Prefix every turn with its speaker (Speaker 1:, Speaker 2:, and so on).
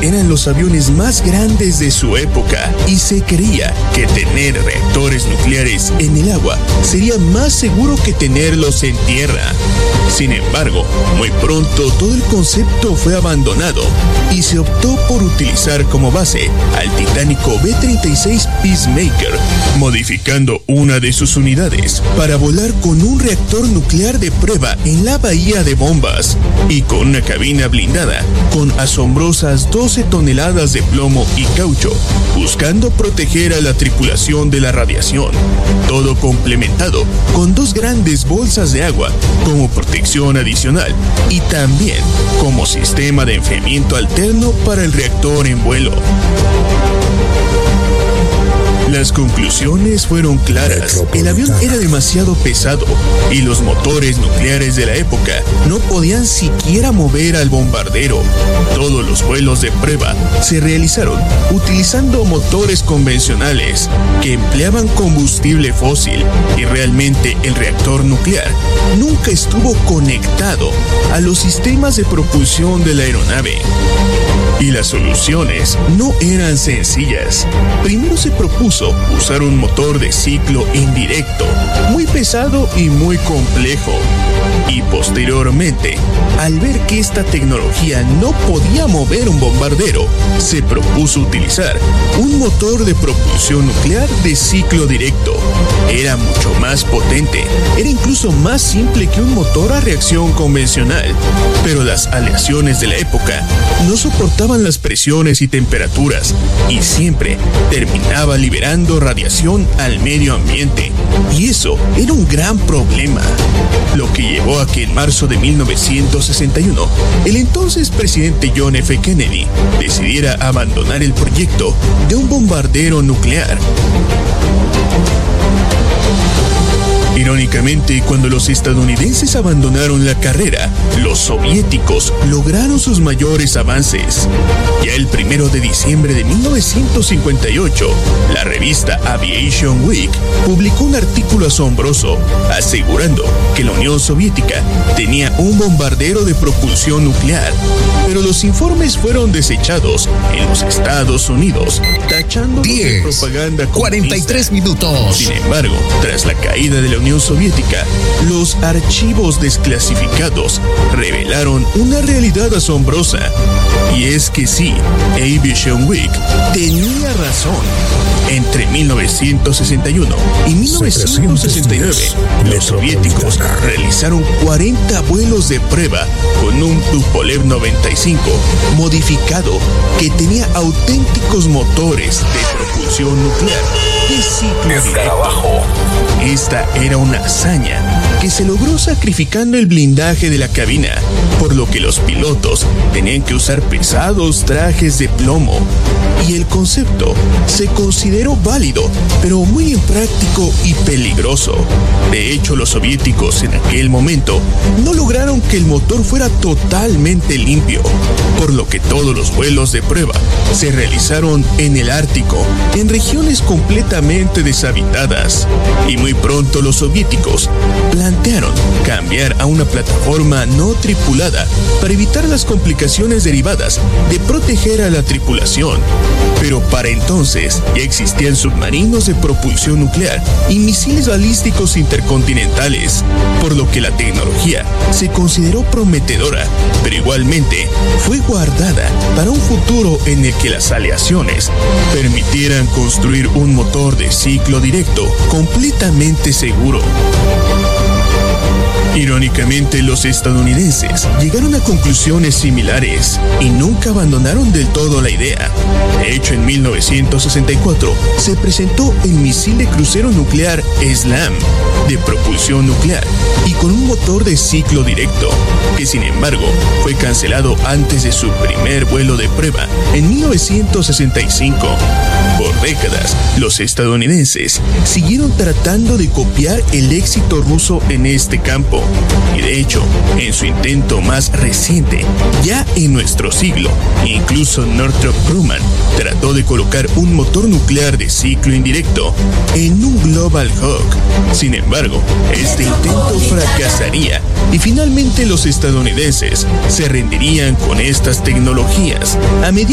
Speaker 1: eran los aviones más grandes de su época y se creía que tener reactores nucleares en el agua sería más seguro que tenerlos en tierra. Sin embargo, muy pronto todo el concepto fue abandonado y se optó por utilizar como base al titánico B-36 Peacemaker, modificando una de sus unidades para volar con un reactor nuclear de prueba en la bahía de Bombas y con una cabina blindada con asombrosas 12 toneladas de plomo y caucho, buscando proteger a la tripulación de la radiación, todo complementado con 2 grandes bolsas de agua como protección adicional y también como sistema de enfriamiento alterno para el reactor en vuelo. Las conclusiones fueron claras. El avión era demasiado pesado y los motores nucleares de la época no podían siquiera mover al bombardero. Todos los vuelos de prueba se realizaron utilizando motores convencionales que empleaban combustible fósil y realmente el reactor nuclear nunca estuvo conectado a los sistemas de propulsión de la aeronave. Y las soluciones no eran sencillas. Primero se propuso usar un motor de ciclo indirecto, muy pesado y muy complejo. Y posteriormente, al ver que esta tecnología no podía mover un bombardero, se propuso utilizar un motor de propulsión nuclear de ciclo directo. Era mucho más potente, era incluso más simple que un motor a reacción convencional, pero las aleaciones de la época no soportaban las presiones y temperaturas y siempre terminaba liberando radiación al medio ambiente, y eso era un gran problema, lo que llevó a que en marzo de 1961 el entonces presidente John F. Kennedy decidiera abandonar el proyecto de un bombardero nuclear. Irónicamente, cuando los estadounidenses abandonaron la carrera, los soviéticos lograron sus mayores avances. Ya el 1 de diciembre de 1958, la revista Aviation Week publicó un artículo asombroso, asegurando que la Unión Soviética tenía un bombardero de propulsión nuclear, pero los informes fueron desechados en los Estados Unidos, tachándolos de propaganda comunista.
Speaker 2: 43 minutos.
Speaker 1: Sin embargo, tras la caída de la Unión Soviética, los archivos desclasificados revelaron una realidad asombrosa. Y es que sí, Aviation Week tenía razón. Entre 1961 y 1969, los soviéticos realizaron 40 vuelos de prueba con un Tupolev 95 modificado que tenía auténticos motores de propulsión nuclear de ciclo directo. Esta era una hazaña que se logró sacrificando el blindaje de la cabina, por lo que los pilotos tenían que usar pesados trajes de plomo. Y el concepto se consideró válido, pero muy impráctico y peligroso. De hecho, los soviéticos en aquel momento no lograron que el motor fuera totalmente limpio, por lo que todos los vuelos de prueba se realizaron en el Ártico, en regiones completamente deshabitadas. Y muy pronto los soviéticos plantearon cambiar a una plataforma no tripulada para evitar las complicaciones derivadas de proteger a la tripulación. Pero para entonces ya existían submarinos de propulsión nuclear y misiles balísticos intercontinentales, por lo que la tecnología se consideró prometedora, pero igualmente fue guardada para un futuro en el que las aleaciones permitieran construir un motor de ciclo directo completamente seguro. Irónicamente, los estadounidenses llegaron a conclusiones similares y nunca abandonaron del todo la idea. De hecho, en 1964 se presentó el misil de crucero nuclear SLAM, de propulsión nuclear y con un motor de ciclo directo, que sin embargo fue cancelado antes de su primer vuelo de prueba en 1965. Por décadas, los estadounidenses siguieron tratando de copiar el éxito ruso en este campo. Y de hecho, en su intento más reciente, ya en nuestro siglo, incluso Northrop Grumman trató de colocar un motor nuclear de ciclo indirecto en un Global Hawk. Sin embargo, este intento fracasaría y finalmente los estadounidenses se rendirían con estas tecnologías a medida